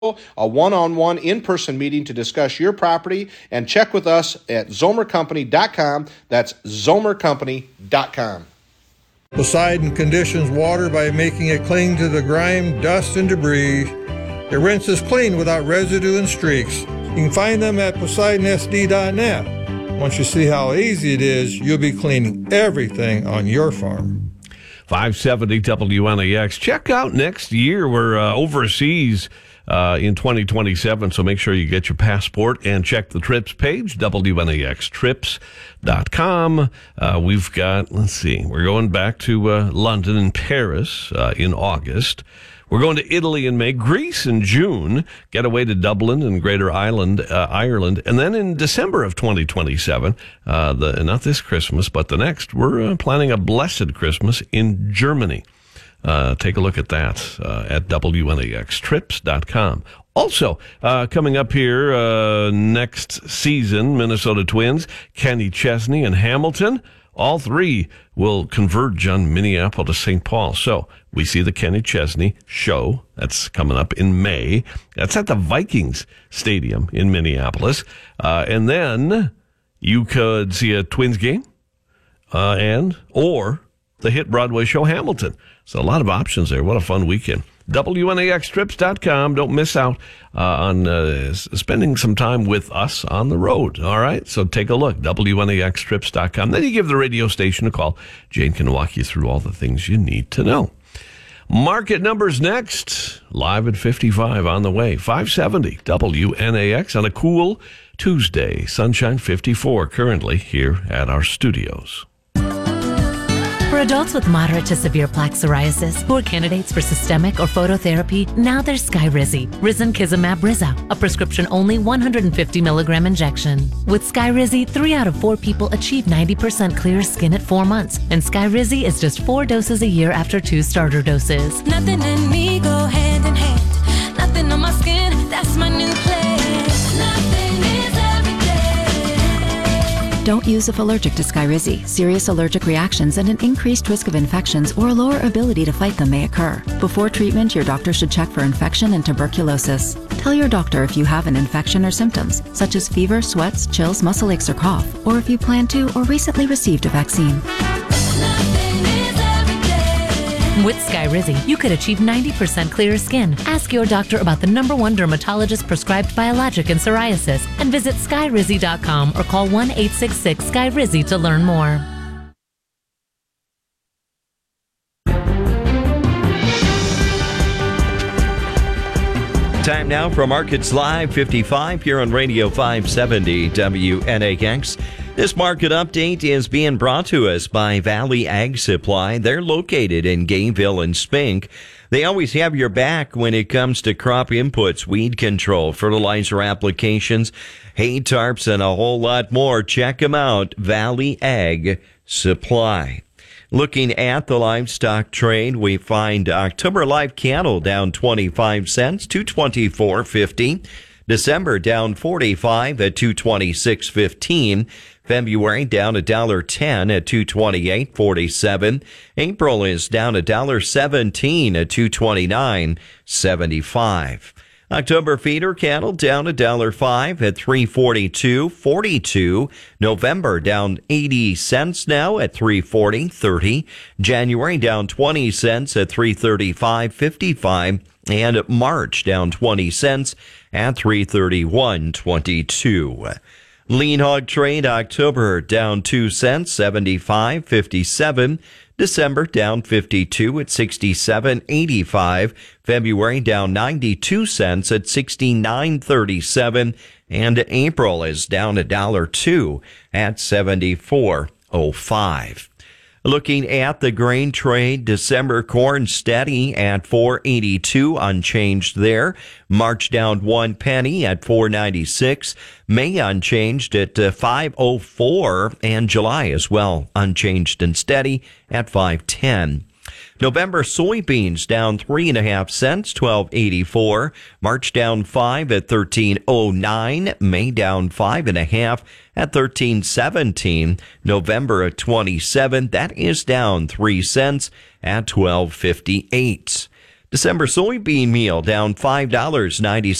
a one-on-one in-person meeting to discuss your property, and check with us at zomercompany.com. That's zomercompany.com. Poseidon conditions water by making it cling to the grime, dust, and debris. It rinses clean without residue and streaks. You can find them at PoseidonSD.net. Once you see how easy it is, you'll be cleaning everything on your farm. 570 WNAX. Check out next year. We're overseas in 2027, so make sure you get your passport and check the trips page, WNAXtrips.com. We've got, we're going back to London and Paris in August. We're going to Italy in May, Greece in June, get away to Dublin and Greater Ireland, and then in December of 2027, not this Christmas, but the next, we're planning a blessed Christmas in Germany. Take a look at that at WNAXtrips.com. Also, coming up here next season, Minnesota Twins, Kenny Chesney and Hamilton, all three will converge on Minneapolis-St. Paul. So we see the Kenny Chesney show. That's coming up in May. That's at the Vikings Stadium in Minneapolis. And then you could see a Twins game or the hit Broadway show Hamilton. So a lot of options there. What a fun weekend. WNAXtrips.com. Don't miss out on spending some time with us on the road. All right? So take a look. WNAXtrips.com. Then you give the radio station a call. Jane can walk you through all the things you need to know. Market numbers next. Live at 55 on the way. 570 WNAX on a cool Tuesday. Sunshine 54 currently here at our studios. For adults with moderate to severe plaque psoriasis who are candidates for systemic or phototherapy, now there's Skyrizi, Risankizumab Rizza, a prescription-only 150 milligram injection. With Skyrizi, 3 out of 4 people achieve 90% clear skin at 4 months, and Skyrizi is just 4 doses a year after 2 starter doses. Nothing and me go hand in hand. Nothing on my skin, that's my new plan. Nothing is every day. Don't use if allergic to Skyrizi. Serious allergic reactions and an increased risk of infections or a lower ability to fight them may occur. Before treatment, your doctor should check for infection and tuberculosis. Tell your doctor if you have an infection or symptoms, such as fever, sweats, chills, muscle aches, or cough, or if you plan to or recently received a vaccine. With Skyrizi, you could achieve 90% clearer skin. Ask your doctor about the #1 dermatologist prescribed biologic in psoriasis and visit Skyrizi.com or call 1-866-SKYRIZI to learn more. Time now for Markets Live 55 here on Radio 570 WNAX. This market update is being brought to us by Valley Ag Supply. They're located in Gayville and Spink. They always have your back when it comes to crop inputs, weed control, fertilizer applications, hay tarps, and a whole lot more. Check them out, Valley Ag Supply. Looking at the livestock trade, we find October live cattle down 25 cents, $224.50. December down 45 at $226.15. February down $1.10 at $228.47. April is down $1.17 at $229.75. October feeder cattle down $1.05 at $342.42. November down 80 cents now at $340.30. January down 20 cents at $335.55. And March down 20 cents at $331.22. Lean hog trade October down 2 cents, 75.57. December down 52 at 67.85. February down 92 cents at 69.37. And April is down $1.02 at 74.05. Looking at the grain trade, December corn steady at $4.82, unchanged there. March down 1 penny at $4.96. May unchanged at $5.04, and July as well, unchanged and steady at $5.10. November soybeans down 3.5 cents, $12.84. March down 5 at $13.09. May down 5.5 at $13.17. November at 27. That is down 3 cents at $12.58. December soybean meal down $5.90.